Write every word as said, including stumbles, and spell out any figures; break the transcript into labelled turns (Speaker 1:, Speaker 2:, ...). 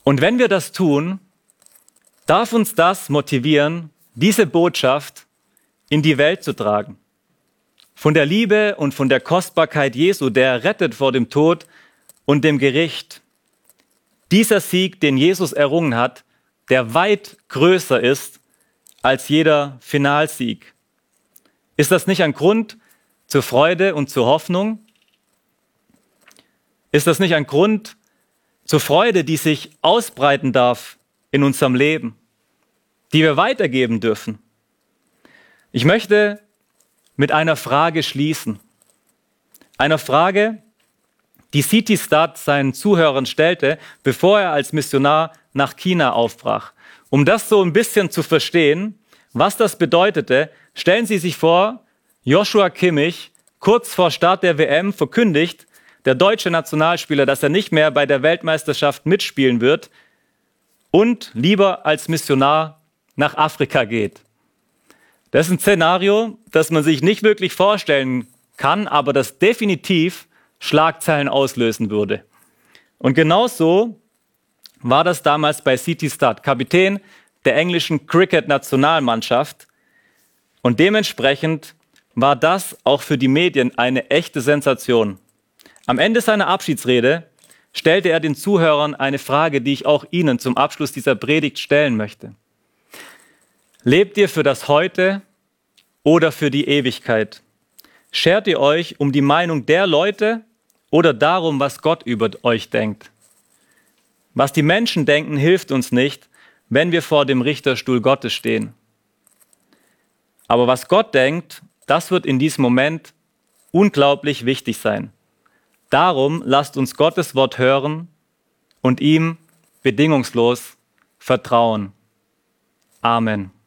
Speaker 1: Und wenn wir das tun, darf uns das motivieren, diese Botschaft in die Welt zu tragen. Von der Liebe und von der Kostbarkeit Jesu, der rettet vor dem Tod und dem Gericht. Dieser Sieg, den Jesus errungen hat, der weit größer ist als jeder Finalsieg. Ist das nicht ein Grund zur Freude und zur Hoffnung? Ist das nicht ein Grund zur Freude, die sich ausbreiten darf in unserem Leben, die wir weitergeben dürfen? Ich möchte mit einer Frage schließen. Einer Frage, die C T Studd seinen Zuhörern stellte, bevor er als Missionar nach China aufbrach. Um das so ein bisschen zu verstehen, was das bedeutete, stellen Sie sich vor, Joshua Kimmich, kurz vor Start der W M, verkündigt, der deutsche Nationalspieler, dass er nicht mehr bei der Weltmeisterschaft mitspielen wird und lieber als Missionar nach Afrika geht. Das ist ein Szenario, das man sich nicht wirklich vorstellen kann, aber das definitiv Schlagzeilen auslösen würde. Und genauso war das damals bei C T Studd, Kapitän der englischen Cricket-Nationalmannschaft. Und dementsprechend war das auch für die Medien eine echte Sensation. Am Ende seiner Abschiedsrede stellte er den Zuhörern eine Frage, die ich auch Ihnen zum Abschluss dieser Predigt stellen möchte. Lebt ihr für das Heute oder für die Ewigkeit? Schert ihr euch um die Meinung der Leute oder darum, was Gott über euch denkt? Was die Menschen denken, hilft uns nicht, wenn wir vor dem Richterstuhl Gottes stehen. Aber was Gott denkt, das wird in diesem Moment unglaublich wichtig sein. Darum lasst uns Gottes Wort hören und ihm bedingungslos vertrauen. Amen.